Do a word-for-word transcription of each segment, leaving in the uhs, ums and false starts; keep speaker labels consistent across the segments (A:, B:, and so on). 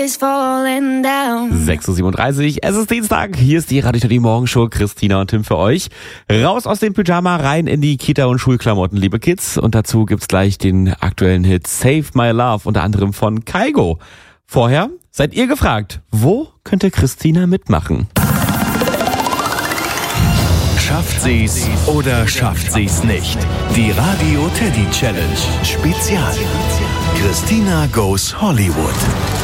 A: sechs Uhr siebenunddreißig, es ist Dienstag, hier ist die Radio die Morgenshow, Christina und Tim für euch. Raus aus dem Pyjama, rein in die Kita- und Schulklamotten, liebe Kids. Und dazu gibt's gleich den aktuellen Hit Save My Love, unter anderem von Kygo. Vorher seid ihr gefragt, wo könnte Christina mitmachen?
B: Schafft sie's oder schafft sie's nicht? Die Radio Teddy Challenge Spezial. Christina goes Hollywood.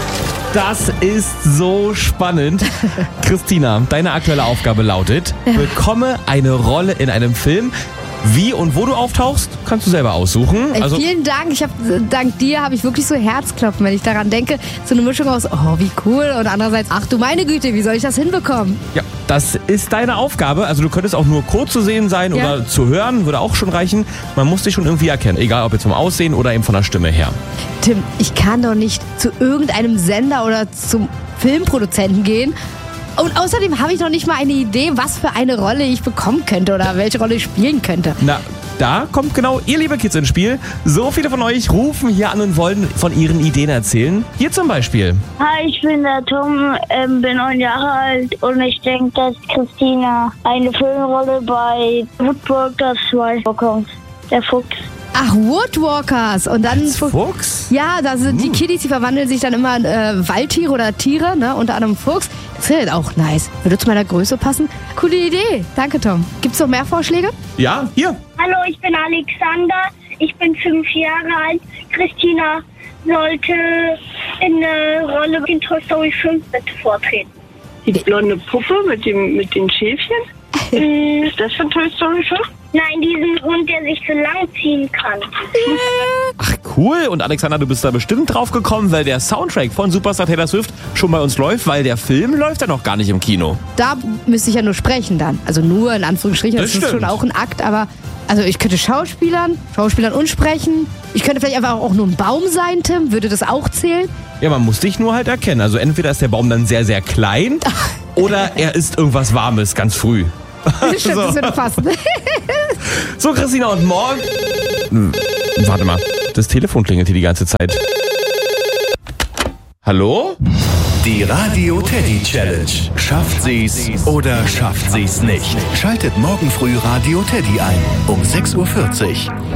A: Das ist so spannend. Christina, deine aktuelle Aufgabe lautet, bekomme eine Rolle in einem Film. Wie und wo du auftauchst, kannst du selber aussuchen.
C: Ey, also vielen Dank. Ich hab, dank dir habe ich wirklich so Herzklopfen, wenn ich daran denke. So eine Mischung aus, oh, wie cool. Und andererseits, ach du meine Güte, wie soll ich das hinbekommen?
A: Ja, das ist deine Aufgabe. Also du könntest auch nur kurz zu sehen sein ja. oder zu hören, würde auch schon reichen. Man muss dich schon irgendwie erkennen, egal ob jetzt vom Aussehen oder eben von der Stimme her.
C: Tim, ich kann doch nicht zu irgendeinem Sender oder zum Filmproduzenten gehen. Und außerdem habe ich noch nicht mal eine Idee, was für eine Rolle ich bekommen könnte oder welche Rolle ich spielen könnte.
A: Na, da kommt genau ihr, liebe Kids, ins Spiel. So viele von euch rufen hier an und wollen von ihren Ideen erzählen. Hier zum Beispiel.
D: Hi, ich bin der Tom, ähm, bin neun Jahre alt und ich denke, dass Christina eine Filmrolle bei Woodworkers zwei bekommt. Der Fuchs.
C: Ach, Woodwalkers. Und dann
A: Als Fuchs?
C: Ja, da sind die Kiddies, die verwandeln sich dann immer in äh, Waldtiere oder Tiere, ne? Unter anderem Fuchs. Das ist auch nice. Würde zu meiner Größe passen. Coole Idee. Danke, Tom. Gibt's noch mehr Vorschläge?
A: Ja, hier.
D: Hallo, ich bin Alexander. Ich bin fünf Jahre alt. Christina sollte in der Rolle in Toy Story fünf bitte vortreten.
E: Die blonde Puppe mit dem mit den Schäfchen? Ist das von Toy Story fünf?
D: Nein, diesen Hund, der sich so lang ziehen kann.
A: Ach cool, und Alexander, du bist da bestimmt drauf gekommen, weil der Soundtrack von Superstar Taylor Swift schon bei uns läuft, weil der Film läuft ja noch gar nicht im Kino.
C: Da müsste ich ja nur sprechen dann. Also nur in Anführungsstrichen, das, das ist schon auch ein Akt, aber also ich könnte Schauspielern, Schauspielern und sprechen. Ich könnte vielleicht einfach auch nur ein Baum sein, Tim. Würde das auch zählen?
A: Ja, man muss dich nur halt erkennen. Also entweder ist der Baum dann sehr, sehr klein oder er ist irgendwas Warmes ganz früh.
C: Stimmt, so. Das würde passen.
A: So, Christina, und morgen... Hm, warte mal, das Telefon klingelt hier die ganze Zeit. Hallo?
B: Die Radio Teddy Challenge. Schafft sie's oder schafft sie's nicht? Schaltet morgen früh Radio Teddy ein um sechs Uhr vierzig.